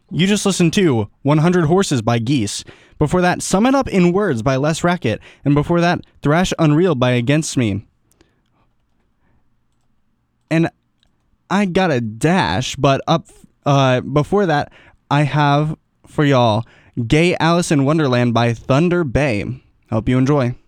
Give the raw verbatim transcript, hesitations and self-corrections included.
you just listened to one hundred Horses by Geese. Before that, Sum It Up in Words by Les Rackett. And before that, Thrash Unreal by Against Me. And I got a dash, but up uh, before that, I have for y'all Gay Alice in Wonderland by Thunder Bay. Hope you enjoy.